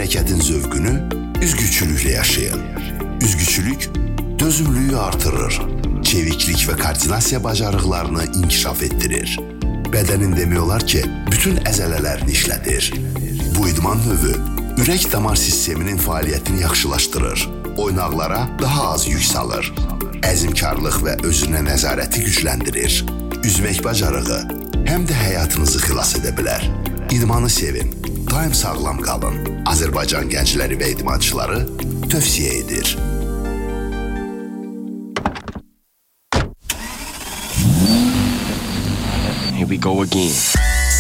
hərəkətin zövqünü üzgüçülüklə yaşayın. Üzgüçülük dözümlüyü artırır, çeviklik və koordinasiya bacarıqlarını inkişaf etdirir. Bədənin demək olar ki, bütün əzələlərini işlədir. Bu idman növü ürək-damar sisteminin fəaliyyətini yaxşılaşdırır, oynaqlara daha az yük salır, əzmkarlıq və özünə nəzarəti gücləndirir. Üzmək bacarığı həm də həyatınızı xilas edə bilər. İdmanı sevin, daim sağlam qalın. Azərbaycan gəncləri və idmançıları tövsiyə edir. Here we go again.